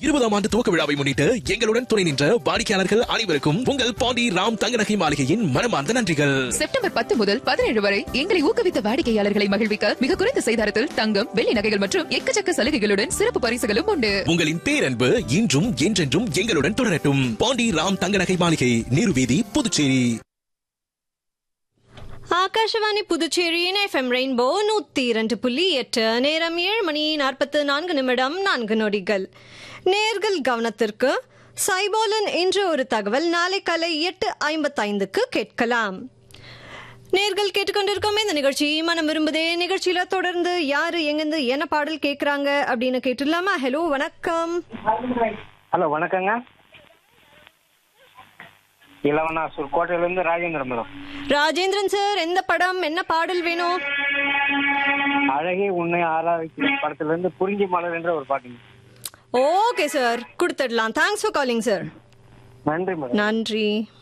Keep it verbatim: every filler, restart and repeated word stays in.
இருபதாம் ஆண்டு துவக்க விழாவை முன்னிட்டு எங்களுடன் துணை நின்ற வாடிக்கையாளர்கள் அனைவருக்கும் உங்கள் பாண்டி ராம் தங்க நகை மாளிகையின் மனமார்ந்த நன்றிகள். செப்டம்பர் பத்து முதல் பதினேழு வரை எங்களை ஊக்குவித்த வாடிக்கையாளர்களை மகிழ்விக்க மிக குறைந்த செய்தாரத்தில் தங்கம், வெள்ளி நகைகள் மற்றும் எக்கச்சக்க சலுகைகளுடன் சிறப்பு பரிசுகளும் உண்டு. உங்களின் பேரன்பு இன்றும் என்றென்றும் எங்களுடன் தொடரட்டும். பாண்டி ராம் தங்க நகை மாளிகை, நீருவீதி, புதுச்சேரி. ஆகாஷவாணி புதுச்சேரியின் எஃப்எம் ரெயின்போ நூத்தி இரண்டு புள்ளி எட்டு. நேரம் ஏழு மணி நாற்பத்து நான்கு நிமிடம் நான்கு நொடிகள். நேர்கள் கவனத்திற்கு சைபோலன் என்ற ஒரு தகவல் நாளை காலை எட்டு ஐம்பத்தி ஐந்துக்கு கேட்கலாம். நேர்கள் கேட்டுக்கொண்டிருக்கோம் இந்த நிகழ்ச்சி மனம் விரும்புதே. நிகழ்ச்சியில தொடர்ந்து யாரு எங்கிருந்து என்ன பாடல் கேட்கறாங்க அப்படின்னு கேட்டுடலாமா? ஹலோ, வணக்கம். ஹலோ, வணக்கங்க. இளவனாசூர் கோட்டையில இருந்து ராஜேந்திரன் மேடம். ராஜேந்திரன் சார், எந்த படம் என்ன பாடல் வேணும்? அழகே உன்னை ஆராதிக்கிற படத்துல இருந்து குறிஞ்சி மலர் என்ற ஒரு பாட்டுங்க. ஓகே சார், கொடுத்துடலாம். Thanks for calling sir. நன்றி மேடம். நன்றி.